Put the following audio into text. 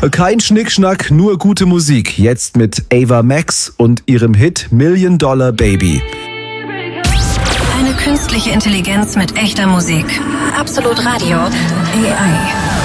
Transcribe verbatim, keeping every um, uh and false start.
Kein Schnickschnack, nur gute Musik. Jetzt mit Ava Max und ihrem Hit Million Dollar Baby. Eine künstliche Intelligenz mit echter Musik. Absolut Radio. A I.